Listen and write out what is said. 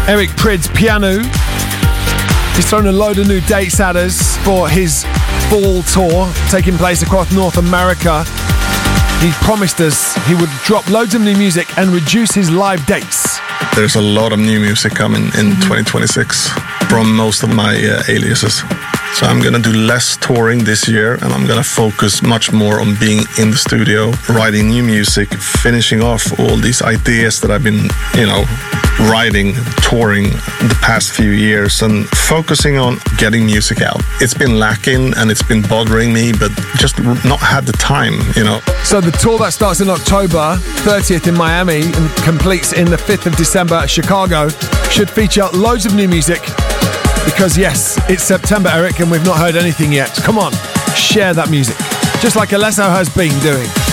Eric Prydz Piano. He's thrown a load of new dates at us for his fall tour taking place across North America. He promised us he would drop loads of new music and reduce his live dates. There's a lot of new music coming in 2026 from most of my aliases. So I'm going to do less touring this year, and I'm going to focus much more on being in the studio, writing new music, finishing off all these ideas that I've been, writing, touring the past few years, and focusing on getting music out. It's been lacking and it's been bothering me, but just not had the time, So the tour that starts in October 30th in Miami and completes in the 5th of December at Chicago should feature loads of new music. Because yes, it's September, Eric, and we've not heard anything yet. Come on, share that music. Just like Alesso has been doing.